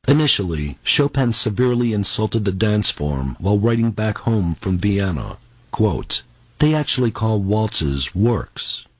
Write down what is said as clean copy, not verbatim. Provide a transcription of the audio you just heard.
Initially, Chopin severely insulted the dance form while writing back home from Vienna. Quote, "They actually call waltzes works.